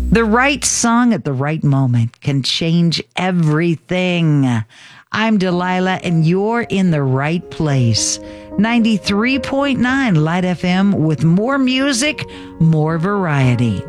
The right song at the right moment can change everything. I'm Delilah, and you're in the right place. 93.9 Light FM with more music, more variety.